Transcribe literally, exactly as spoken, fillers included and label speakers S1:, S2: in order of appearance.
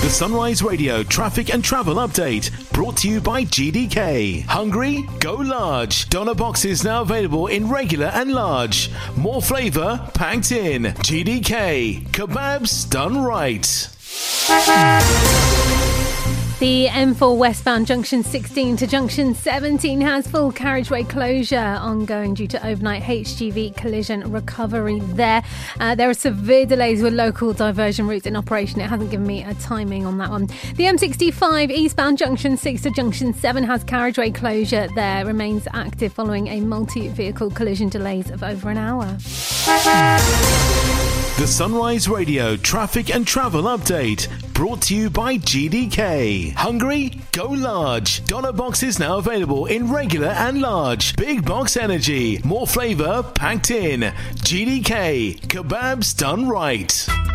S1: The Sunrise Radio traffic and travel update brought to you by G D K. Hungry? Go large. Doner boxes now available in regular and large. More flavour packed in. G D K. Kebabs done right.
S2: The M four westbound junction sixteen to junction seventeen has full carriageway closure ongoing due to overnight H G V collision recovery there. Uh, there are severe delays with local diversion routes in operation. It hasn't given me a timing on that one. The M sixty-five eastbound junction six to junction seven has carriageway closure there. Remains active following a multi-vehicle collision delays of over an hour.
S1: The Sunrise Radio traffic and travel update brought to you by G D K. Hungry? Go large. Doner boxes now available in regular and large. Big box energy. More flavour packed in. G D K. Kebabs done right.